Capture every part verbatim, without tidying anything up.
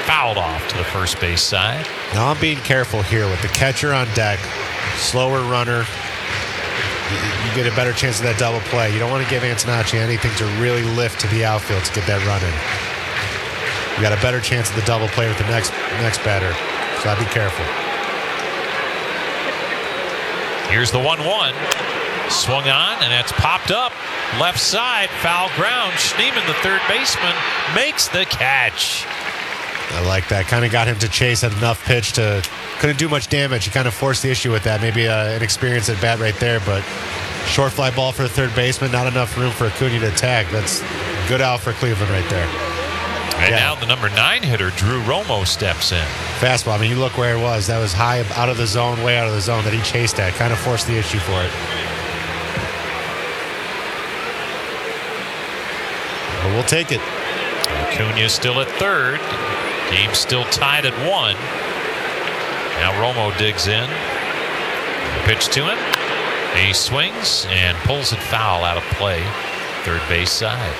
fouled off to the first base side. Now I'm being careful here with the catcher on deck, slower runner. You get a better chance of that double play. You don't want to give Antonacci anything to really lift to the outfield to get that run in. You got a better chance of the double play with the next next batter, so I'd be careful. Here's the one one. Swung on, and that's popped up. Left side, foul ground. Schneemann, the third baseman, makes the catch. I like that. Kind of got him to chase at enough pitch to... Couldn't do much damage. He kind of forced the issue with that. Maybe uh, an experience at bat right there, but short fly ball for the third baseman. Not enough room for Acuna to tag. That's good out for Cleveland right there. And yeah. Now the number nine hitter, Drew Romo, steps in. Fastball. I mean, you look where it was. That was high out of the zone, way out of the zone that he chased at. Kind of forced the issue for it. But we'll take it. Acuna still at third. Game still tied at one. Now Romo digs in. Pitch to him. He swings and pulls it foul out of play. Third base side.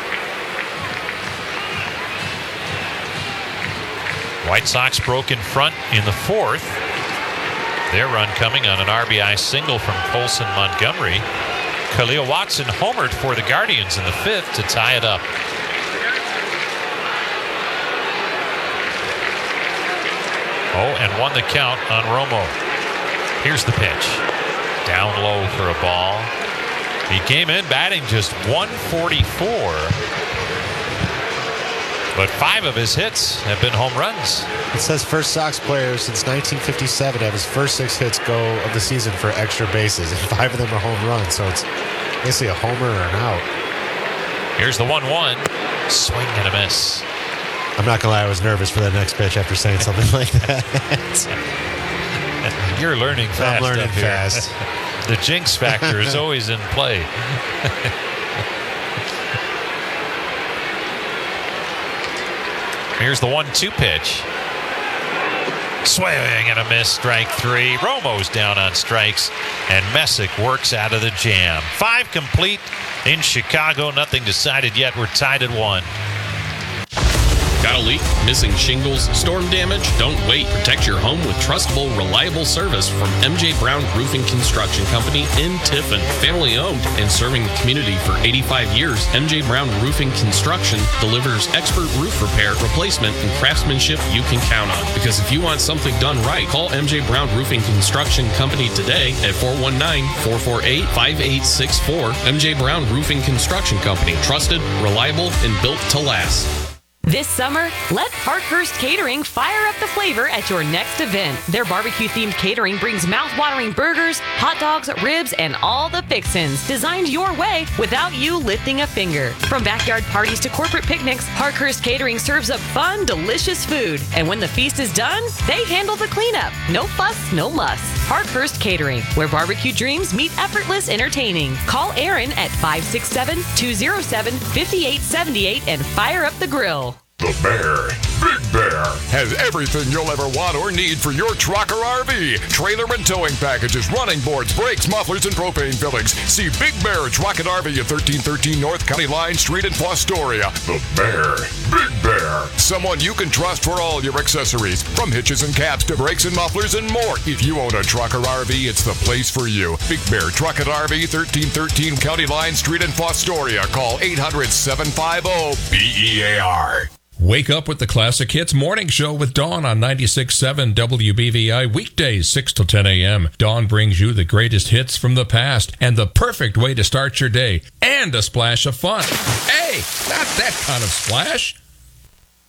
White Sox broke in front in the fourth. Their run coming on an R B I single from Colson Montgomery. Khalil Watson homered for the Guardians in the fifth to tie it up. Oh, and won the count on Romo. Here's the pitch. Down low for a ball. He came in batting just one forty-four. But five of his hits have been home runs. It says first Sox player since nineteen fifty-seven to have his first six hits go of the season for extra bases. And five of them are home runs, so it's basically a homer or an out. Here's the one one. Swing and a miss. I'm not going to lie, I was nervous for that next pitch after saying something like that. You're learning fast. I'm learning up here. fast. The jinx factor is always in play. Here's the one two pitch. Swing and a miss, strike three. Romo's down on strikes, and Messick works out of the jam. Five complete in Chicago. Nothing decided yet. We're tied at one. Got a leak? Missing shingles? Storm damage? Don't wait. Protect your home with trustable, reliable service from M J Brown Roofing Construction Company in Tiffin. Family owned and serving the community for eighty-five years, M J Brown Roofing Construction delivers expert roof repair, replacement, and craftsmanship you can count on. Because if you want something done right, call M J Brown Roofing Construction Company today at four one nine, four four eight, five eight six four. M J Brown Roofing Construction Company. Trusted, reliable, and built to last. This summer, let Parkhurst Catering fire up the flavor at your next event. Their barbecue-themed catering brings mouth-watering burgers, hot dogs, ribs, and all the fixins designed your way without you lifting a finger. From backyard parties to corporate picnics, Parkhurst Catering serves up fun, delicious food. And when the feast is done, they handle the cleanup. No fuss, no muss. Parkhurst Catering, where barbecue dreams meet effortless entertaining. Call Aaron at five six seven, two oh seven, five eight seven eight and fire up the grill. The Bear, Big Bear, has everything you'll ever want or need for your truck or R V. Trailer and towing packages, running boards, brakes, mufflers, and propane fillings. See Big Bear Truck and R V at thirteen thirteen North County Line Street in Fostoria. The Bear, Big Bear, someone you can trust for all your accessories, from hitches and caps to brakes and mufflers and more. If you own a truck or R V, it's the place for you. Big Bear Truck and R V, thirteen thirteen County Line Street in Fostoria. Call eight hundred, seven five zero, B E A R. Wake up with the Classic Hits Morning Show with Dawn on ninety-six point seven W B V I, weekdays six till ten a.m. Dawn brings you the greatest hits from the past and the perfect way to start your day, and a splash of fun. Hey, not that kind of splash.